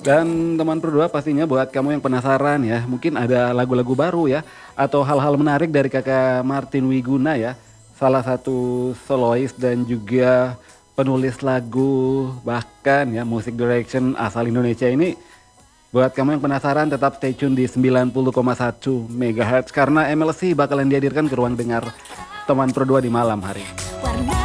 Dan teman berdua pastinya buat kamu yang penasaran ya, mungkin ada lagu-lagu baru ya, atau hal-hal menarik dari kakak Martin Wiguna ya, salah satu solois dan juga penulis lagu, bahkan ya musik direction asal Indonesia ini. Buat kamu yang penasaran tetap stay tune di 90,1 MHz karena MLC bakalan dihadirkan ke ruang dengar teman berdua di malam hari. Warna